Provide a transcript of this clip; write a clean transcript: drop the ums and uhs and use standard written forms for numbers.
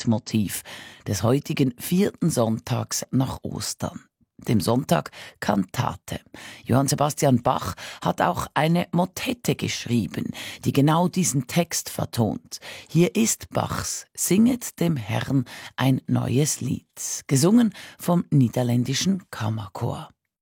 Leitmotiv des heutigen 4. Sonntags nach Ostern, dem Sonntag Kantate. Johann Sebastian Bach hat auch eine Motette geschrieben, die genau diesen Text vertont. Hier ist Bachs »Singet dem Herrn ein neues Lied«, gesungen vom niederländischen Kammerchor.